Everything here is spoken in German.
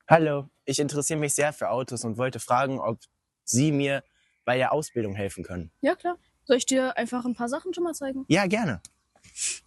Hallo, ich interessiere mich sehr für Autos und wollte fragen, ob Sie mir bei der Ausbildung helfen können. Ja, klar. Soll ich dir einfach ein paar Sachen schon mal zeigen? Ja, gerne.